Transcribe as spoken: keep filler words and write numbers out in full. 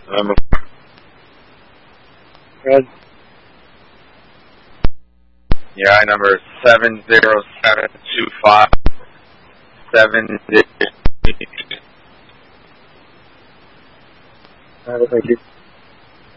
Number Good. yeah, number seven zero seven two five seven. All right, thank you.